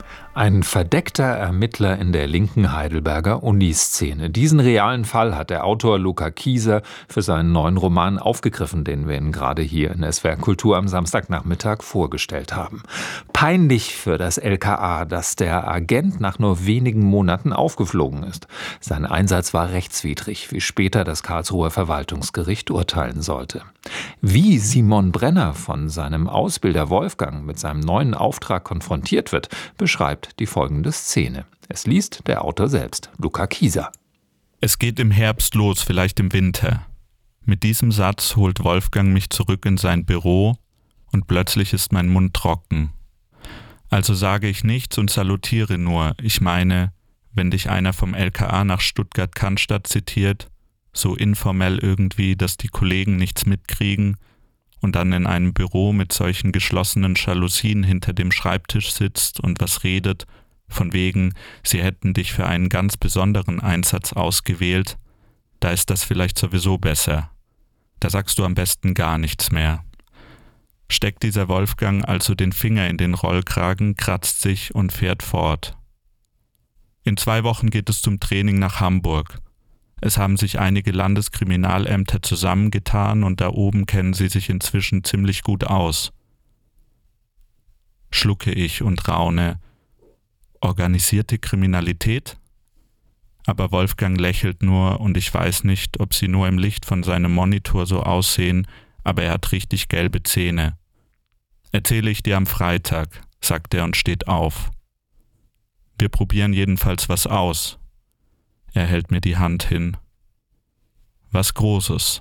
Ein verdeckter Ermittler in der linken Heidelberger Uniszene. Diesen realen Fall hat der Autor Luca Kieser für seinen neuen Roman aufgegriffen, den wir Ihnen gerade hier in SWR Kultur am Samstagnachmittag vorgestellt haben. Peinlich für das LKA, dass der Agent nach nur wenigen Monaten aufgeflogen ist. Sein Einsatz war rechtswidrig, wie später das Karlsruher Verwaltungsgericht urteilen sollte. Wie Simon Brenner von seinem Ausbilder Wolfgang mit seinem neuen Auftrag konfrontiert wird, beschreibt die folgende Szene. Es liest der Autor selbst, Luca Kieser. Es geht im Herbst los, vielleicht im Winter. Mit diesem Satz holt Wolfgang mich zurück in sein Büro und plötzlich ist mein Mund trocken. Also sage ich nichts und salutiere nur. Ich meine, wenn dich einer vom LKA nach Stuttgart-Cannstatt zitiert, so informell irgendwie, dass die Kollegen nichts mitkriegen und dann in einem Büro mit solchen geschlossenen Jalousien hinter dem Schreibtisch sitzt und was redet, von wegen, sie hätten dich für einen ganz besonderen Einsatz ausgewählt, da ist das vielleicht sowieso besser. Da sagst du am besten gar nichts mehr. Steckt dieser Wolfgang also den Finger in den Rollkragen, kratzt sich und fährt fort. In 2 Wochen geht es zum Training nach Hamburg. Es haben sich einige Landeskriminalämter zusammengetan und da oben kennen sie sich inzwischen ziemlich gut aus. Schlucke ich und raune. Organisierte Kriminalität? Aber Wolfgang lächelt nur und ich weiß nicht, ob sie nur im Licht von seinem Monitor so aussehen, aber er hat richtig gelbe Zähne. Erzähle ich dir am Freitag, sagt er und steht auf. Wir probieren jedenfalls was aus. Er hält mir die Hand hin. Was Großes.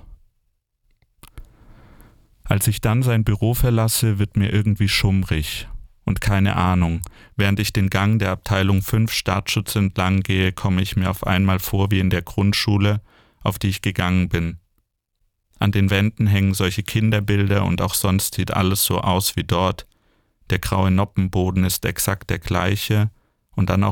Als ich dann sein Büro verlasse, wird mir irgendwie schummrig. Und keine Ahnung, während ich den Gang der Abteilung 5 Staatsschutz entlang gehe, komme ich mir auf einmal vor wie in der Grundschule, auf die ich gegangen bin. An den Wänden hängen solche Kinderbilder und auch sonst sieht alles so aus wie dort. Der graue Noppenboden ist exakt der gleiche und dann auch